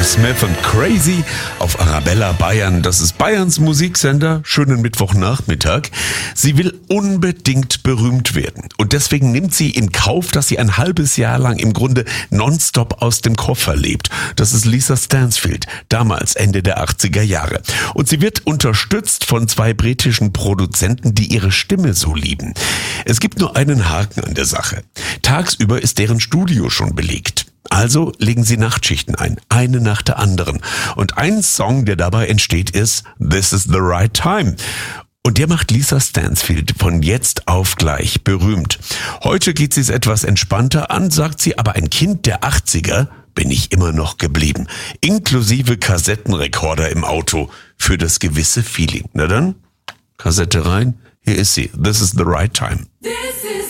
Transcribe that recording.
Smith und Crazy auf Arabella Bayern. Das ist Bayerns Musiksender. Schönen Mittwochnachmittag. Sie will unbedingt berühmt werden. Und deswegen nimmt sie in Kauf, dass sie ein halbes Jahr lang im Grunde nonstop aus dem Koffer lebt. Das ist Lisa Stansfield, damals Ende der 80er Jahre. Und sie wird unterstützt von 2 britischen Produzenten, die ihre Stimme so lieben. Es gibt nur einen Haken an der Sache. Tagsüber ist deren Studio schon belegt. Also legen sie Nachtschichten ein, eine nach der anderen. Und ein Song, der dabei entsteht, ist This is the Right Time. Und der macht Lisa Stansfield von jetzt auf gleich berühmt. Heute geht sie es etwas entspannter an, sagt sie, aber ein Kind der 80er bin ich immer noch geblieben. Inklusive Kassettenrekorder im Auto für das gewisse Feeling. Na dann, Kassette rein, hier ist sie. This is the Right Time.